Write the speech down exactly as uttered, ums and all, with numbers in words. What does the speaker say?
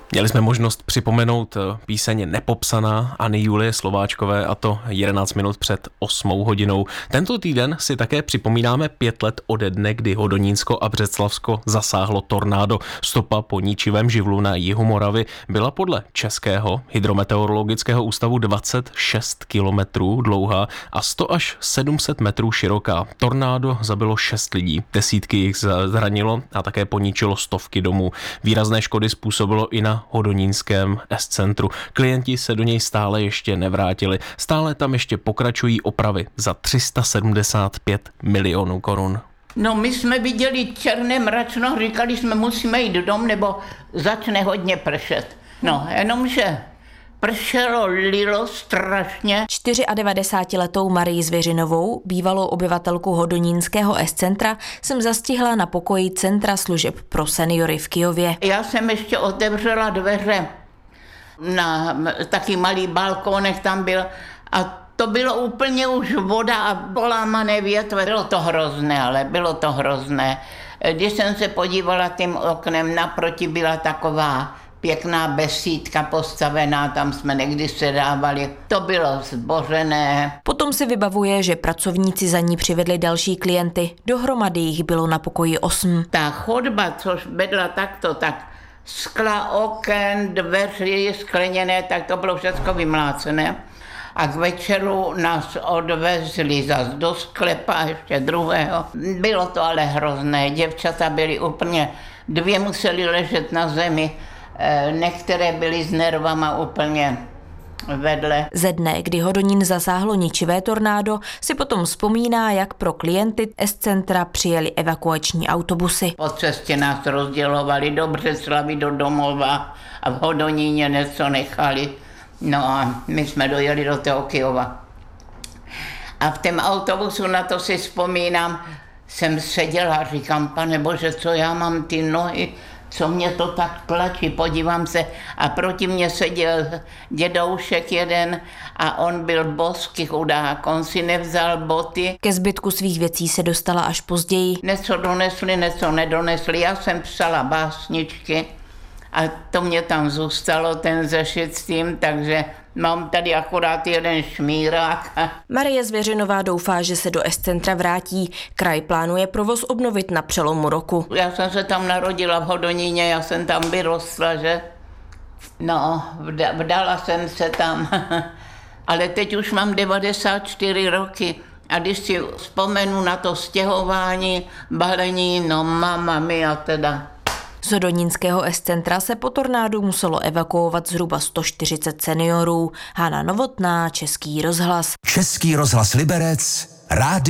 Měli jsme možnost připomenout píseň Nepopsaná Anny Julie Slováčkové, a to jedenáct minut před osmou hodinou. Tento týden si také připomínáme pět let ode dne, kdy Hodonínsko a Břeclavsko zasáhlo tornádo. Stopa po ničivém živlu na jihu Moravy byla podle Českého hydrometeorologického ústavu dvacet šest kilometrů dlouhá a sto až sedm set metrů široká. Tornádo zabilo šest lidí, desítky jich zranilo a také poničilo stovky domů. Výrazné škody způsobilo i na hodonínském S-centru. Klienti se do něj stále ještě nevrátili. Stále tam ještě pokračují opravy za tři sta sedmdesát pět milionů korun. No, my jsme viděli černé mračno, říkali jsme, musíme jít dom, nebo začne hodně pršet. No, jenomže pršelo, lilo strašně. devadesátčtyřletou Marii Zvěřinovou, bývalou obyvatelku hodonínského S-centra, jsem zastihla na pokoji Centra služeb pro seniory v Kyjově. Já jsem ještě otevřela dveře na taky malý balkónek tam byl a to bylo úplně už voda a polámané větve. Bylo to hrozné, ale bylo to hrozné. Když jsem se podívala tím oknem, naproti byla taková pěkná besídka postavená, tam jsme někdy sedávali. To bylo zbořené. Potom si vybavuje, že pracovníci za ní přivedli další klienty. Dohromady jich bylo na pokoji osm. Ta chodba, což vedla takto, tak skla, oken, dveře skleněné, tak to bylo všechno vymlácené. A k večeru nás odvezli zas do sklepa ještě druhého. Bylo to ale hrozné. Děvčata byly úplně, dvě museli ležet na zemi. Některé byly s nervama úplně vedle. Ze dne, kdy Hodonín zasáhlo ničivé tornádo, si potom vzpomíná, jak pro klienty S-centra přijeli evakuační autobusy. Po cestě nás rozdělovali do Břeclavi, do domova a v Hodoníně něco nechali. No a my jsme dojeli do toho Kyjova. A v tom autobusu, na to si vzpomínám, jsem seděla a říkám, Pane Bože, co já mám ty nohy, co mě to tak tlačí, podívám se a proti mně seděl dědoušek jeden a on byl boský chudák, on si nevzal boty. Ke zbytku svých věcí se dostala až později. Něco donesli, něco nedonesli, já jsem psala básničky a to mě tam zůstalo, ten zešit s tím, takže mám tady akorát jeden šmírák. Marie Zvěřinová doufá, že se do S-centra vrátí. Kraj plánuje provoz obnovit na přelomu roku. Já jsem se tam narodila v Hodoníně, já jsem tam vyrostla, že? No, vda, vdala jsem se tam, ale teď už mám devadesát čtyři roky. A když si vzpomenu na to stěhování, balení, no mama mia teda. Z hodonínského S-centra se po tornádu muselo evakuovat zhruba sto čtyřicet seniorů. Hana Novotná, Český rozhlas. Český rozhlas Liberec, rádio.